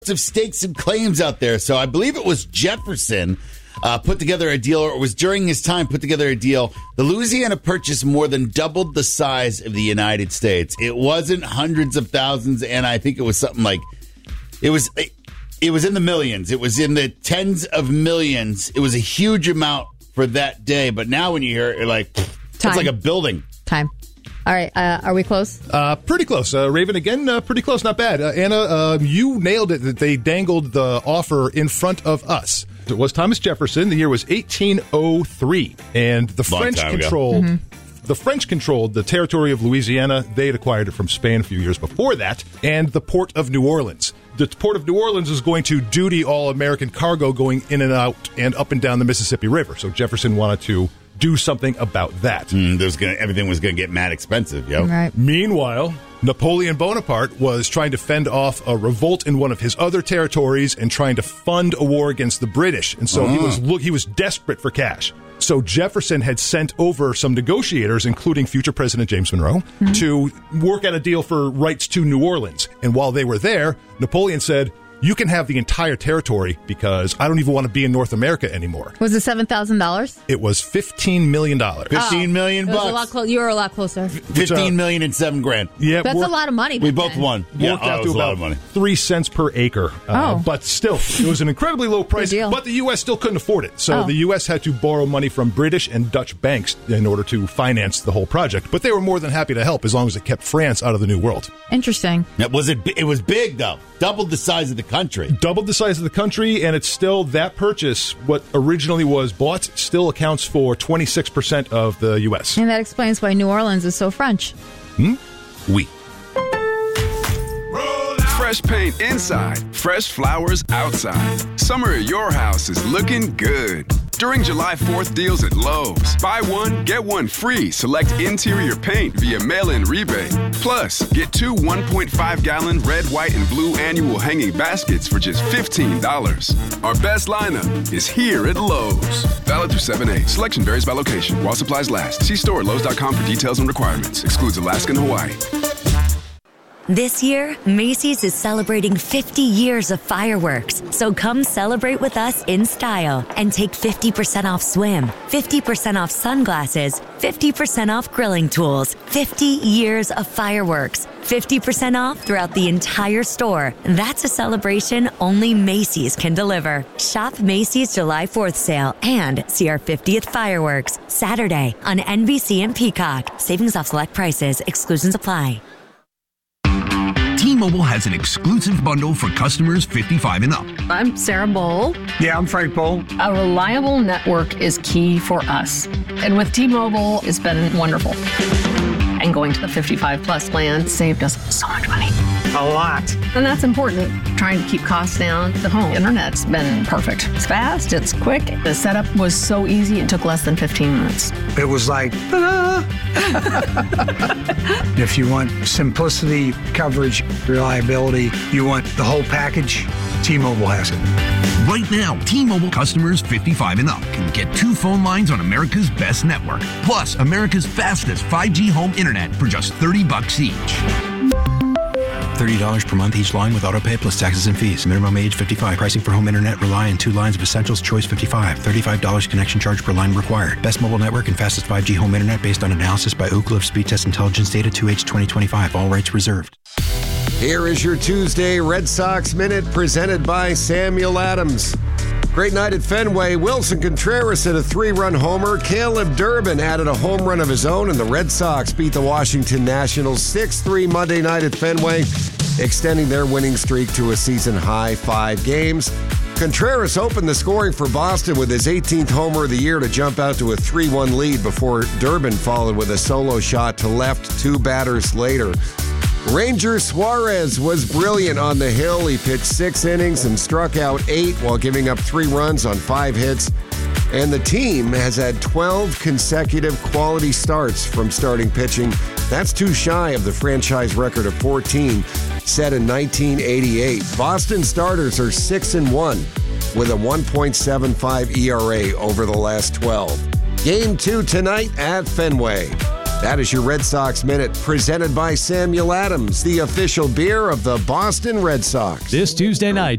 of stakes and claims out there. So I believe it was Jefferson put together a deal, or it was during his time put together a deal. The Louisiana Purchase more than doubled the size of the United States. It wasn't hundreds of thousands, and I think it was something like it was in the millions. It was in the tens of millions. It was a huge amount for that day. But now when you hear it, you're like, it's like a building. Time. All right, are we close? Pretty close. Raven, again, pretty close, not bad. Anna, you nailed it that they dangled the offer in front of us. It was Thomas Jefferson. The year was 1803, and the French controlled the territory of Louisiana. They had acquired it from Spain a few years before that, and the port of New Orleans. The port of New Orleans is going to duty all American cargo going in and out and up and down the Mississippi River. So Jefferson wanted to do something about that. Everything was going to get mad expensive, yo. Right. Meanwhile, Napoleon Bonaparte was trying to fend off a revolt in one of his other territories and trying to fund a war against the British. And so he was desperate for cash. So Jefferson had sent over some negotiators, including future President James Monroe, to work out a deal for rights to New Orleans. And while they were there, Napoleon said, you can have the entire territory because I don't even want to be in North America anymore. Was it $7,000? It was $15 million. $15 million bucks. You were a lot closer. $15 million and $7 grand. Yeah, that's a lot of money. We both won. Worked out to about 3 cents per acre. But still, it was an incredibly low price. But the U.S. still couldn't afford it. So the U.S. had to borrow money from British and Dutch banks in order to finance the whole project. But they were more than happy to help as long as it kept France out of the New World. Interesting. It was big, though. Doubled the size of the country. Doubled the size of the country, and it's still, that purchase, what originally was bought, still accounts for 26% of the U.S. And that explains why New Orleans is so French. Oui. Fresh paint inside, fresh flowers outside. Summer at your house is looking good. During July 4th deals at Lowe's. Buy one, get one free. Select interior paint via mail-in rebate. Plus, get 2 1.5-gallon red, white, and blue annual hanging baskets for just $15. Our best lineup is here at Lowe's. Valid through 7/8. Selection varies by location. While supplies last. See store at Lowe's.com for details and requirements. Excludes Alaska and Hawaii. This year, Macy's is celebrating 50 years of fireworks. So come celebrate with us in style and take 50% off swim, 50% off sunglasses, 50% off grilling tools, 50 years of fireworks, 50% off throughout the entire store. That's a celebration only Macy's can deliver. Shop Macy's July 4th sale and see our 50th fireworks Saturday on NBC and Peacock. Savings off select prices. Exclusions apply. T-Mobile has an exclusive bundle for customers 55 and up. I'm Sarah Bowl. Yeah, I'm Frank Bowl. A reliable network is key for us. And with T-Mobile, it's been wonderful. And going to the 55 plus plan saved us so much money. A lot. And that's important. Trying to keep costs down. The home internet's been perfect. It's fast, it's quick. The setup was so easy, it took less than 15 minutes. It was like, If you want simplicity, coverage, reliability, you want the whole package, T-Mobile has it. Right now, T-Mobile customers 55 and up can get 2 phone lines on America's best network, plus America's fastest 5G home internet for just $30 each. $30 per month each line with autopay plus taxes and fees. Minimum age 55. Pricing for home internet rely on 2 lines of Essentials Choice 55. $35 connection charge per line required. Best mobile network and fastest 5G home internet based on analysis by Ookla of Speed Test Intelligence data 2H 2025. All rights reserved. Here is your Tuesday Red Sox Minute presented by Samuel Adams. Great night at Fenway. Wilson Contreras hit a 3-run homer. Caleb Durbin added a home run of his own, and the Red Sox beat the Washington Nationals 6-3 Monday night at Fenway, extending their winning streak to a season-high 5 games. Contreras opened the scoring for Boston with his 18th homer of the year to jump out to a 3-1 lead before Durbin followed with a solo shot to left 2 batters later. Ranger Suarez was brilliant on the hill. He pitched 6 innings and struck out 8 while giving up 3 runs on 5 hits. And the team has had 12 consecutive quality starts from starting pitching. That's too shy of the franchise record of 14 set in 1988. Boston starters are 6-1 with a 1.75 ERA over the last 12. Game 2 tonight at Fenway. That is your Red Sox Minute, presented by Samuel Adams, the official beer of the Boston Red Sox. This Tuesday night,